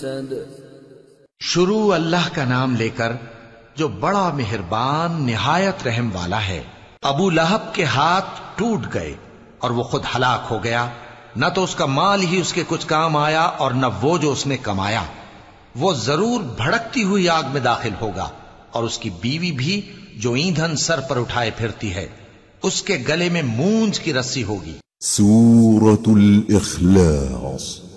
शुरू अल्लाह का नाम लेकर जो बड़ा मेहरबान निहायत रहम वाला है। अबू लहब के हाथ टूट गए और वो खुद हलाक हो गया। न तो उसका माल ही उसके कुछ काम आया और न वो जो उसने कमाया। वो जरूर भड़कती हुई आग में दाखिल होगा और उसकी बीवी भी जो ईंधन सर पर उठाए फिरती है, उसके गले में मूंज की रस्सी होगी। सूरतुल इखलास।